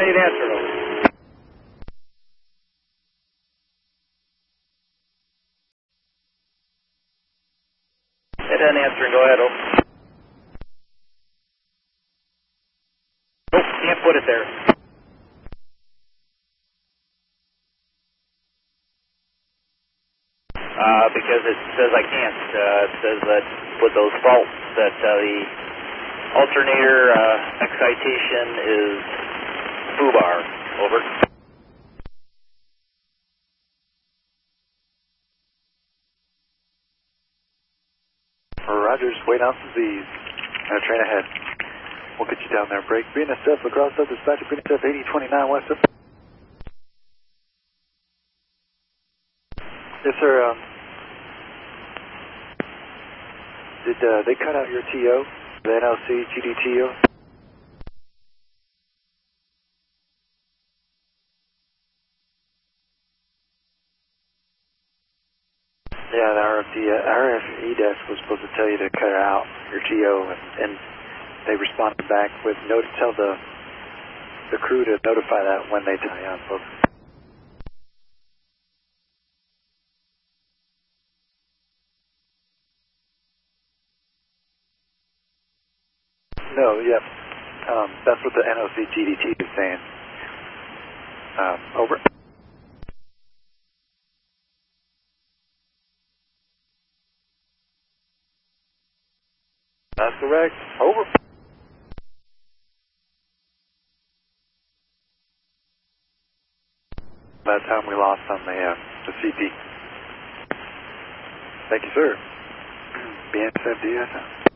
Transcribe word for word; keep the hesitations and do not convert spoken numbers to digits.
need answer, over. It didn't answer, go ahead, over. Nope, can't put it there. Uh, because it says I can't. Uh, it says that with those faults that uh, the alternator uh, excitation is foobar. Over. Rogers, wait out the Z's. Uh, train ahead. We'll get you down there. Break. B N S F across up dispatch. B N S F eighty twenty-nine west of. Yes, sir. Um, did uh, they cut out your T O? The N L C G D T O? Yeah, the R F D, uh, R F E desk was supposed to tell you to cut out your T O, and, and they responded back with note tell the the crew to notify that when they tie on, folks. No, yep. Um, that's what the N O C G D T is saying. Um, over. That's correct. Over. That time we lost on the, uh, the C P. Thank you, sir. B N S F D S.